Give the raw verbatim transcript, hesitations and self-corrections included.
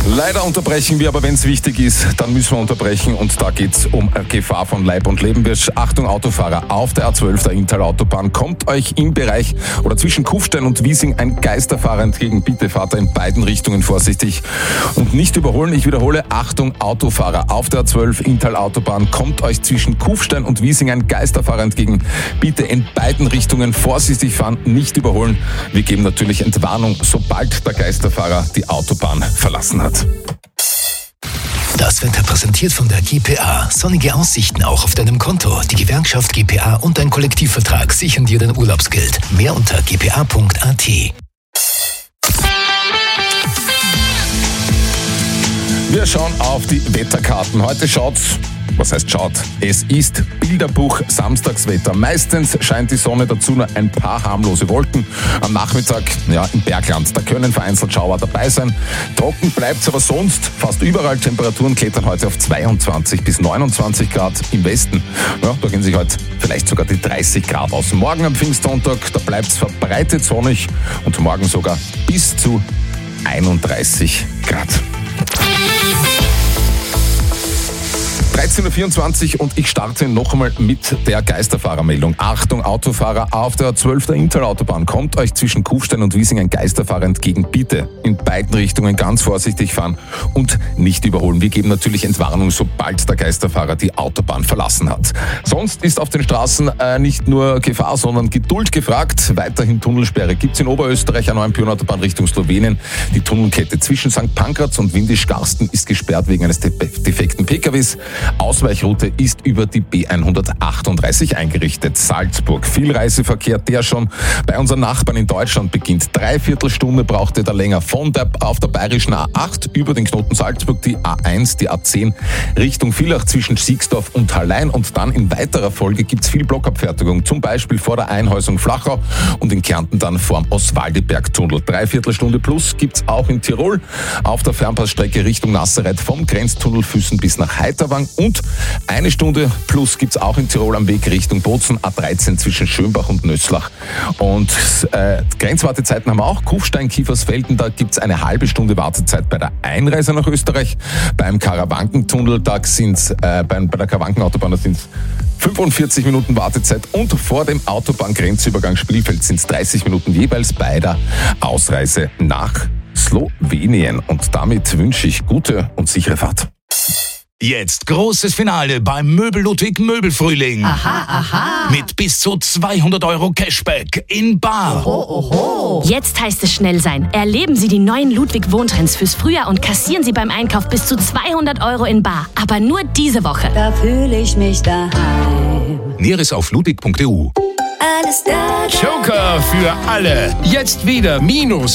Leider unterbrechen wir, aber wenn es wichtig ist, dann müssen wir unterbrechen und da geht es um Gefahr von Leib und Leben. Achtung Autofahrer, auf der A zwölf der Inntal-Autobahn kommt euch im Bereich oder zwischen Kufstein und Wiesing ein Geisterfahrer entgegen. Bitte fahrt in beiden Richtungen vorsichtig und nicht überholen. Ich wiederhole, Achtung Autofahrer, auf der A zwölf Inntal-Autobahn kommt euch zwischen Kufstein und Wiesing ein Geisterfahrer entgegen. Bitte in beiden Richtungen vorsichtig fahren, nicht überholen. Wir geben natürlich Entwarnung, sobald der Geisterfahrer die Autobahn verlassen hat. Das Wetter präsentiert von der G P A. Sonnige Aussichten auch auf deinem Konto. Die Gewerkschaft G P A und dein Kollektivvertrag sichern dir dein Urlaubsgeld. Mehr unter g p a punkt a t. Wir schauen auf die Wetterkarten. Heute schaut's, was heißt schaut? Es ist Bilderbuch Samstagswetter. Meistens scheint die Sonne, dazu nur ein paar harmlose Wolken. Am Nachmittag, ja, im Bergland, da können vereinzelt Schauer dabei sein. Trocken bleibt's aber sonst fast überall. Temperaturen klettern heute auf zweiundzwanzig bis neunundzwanzig Grad im Westen. Ja, da gehen sich heute vielleicht sogar die dreißig Grad aus. Morgen am Pfingstsonntag, da bleibt's verbreitet sonnig und morgen sogar bis zu einunddreißig Grad. dreizehn Uhr vierundzwanzig und ich starte noch einmal mit der Geisterfahrermeldung. Achtung Autofahrer, auf der A zwölf der Inntal-Autobahn kommt euch zwischen Kufstein und Wiesing ein Geisterfahrer entgegen. Bitte in beiden Richtungen ganz vorsichtig fahren und nicht überholen. Wir geben natürlich Entwarnung, sobald der Geisterfahrer die Autobahn verlassen hat. Sonst ist auf den Straßen äh, nicht nur Gefahr, sondern Geduld gefragt. Weiterhin Tunnelsperre gibt's in Oberösterreich an der neuen Pioneerautobahn Richtung Slowenien. Die Tunnelkette zwischen Sankt Pankraz und Windisch-Garsten ist gesperrt wegen eines defekten P K Ws. Ausweichroute ist über die B hundertachtunddreißig eingerichtet. Salzburg, viel Reiseverkehr, der schon bei unseren Nachbarn in Deutschland beginnt. Dreiviertel Stunde brauchte der länger von der, auf der bayerischen A acht über den Knoten Salzburg, die A eins, die A zehn Richtung Villach zwischen Siegsdorf und Hallein und dann in weiterer Folge gibt's viel Blockabfertigung, zum Beispiel vor der Einhäusung Flachau und in Kärnten dann vorm Oswaldiberg-Tunnel. Dreiviertel Stunde plus gibt's auch in Tirol auf der Fernpassstrecke Richtung Nazareth vom Grenztunnel Füssen bis nach Heiterwang. Und eine Stunde plus gibt's auch in Tirol am Weg Richtung Bozen, A dreizehn zwischen Schönbach und Nöslach. Und äh, Grenzwartezeiten haben wir auch. Kufstein, Kiefersfelden, da gibt's eine halbe Stunde Wartezeit bei der Einreise nach Österreich. Beim Karawankentunnel, da sind's, äh, bei, bei der Karawankenautobahn, da sind's fünfundvierzig Minuten Wartezeit und vor dem Autobahngrenzübergang Spielfeld sind's dreißig Minuten jeweils bei der Ausreise nach Slowenien. Und damit wünsche ich gute und sichere Fahrt. Jetzt großes Finale beim Möbel Ludwig Möbelfrühling. Aha, aha. Mit bis zu zweihundert Euro Cashback in bar. Oho, oho. Jetzt heißt es schnell sein. Erleben Sie die neuen Ludwig Wohntrends fürs Frühjahr und kassieren Sie beim Einkauf bis zu zweihundert Euro in bar. Aber nur diese Woche. Da fühle ich mich daheim. Näheres auf ludwig punkt e u. Alles da, da, Joker für alle. Jetzt wieder Minus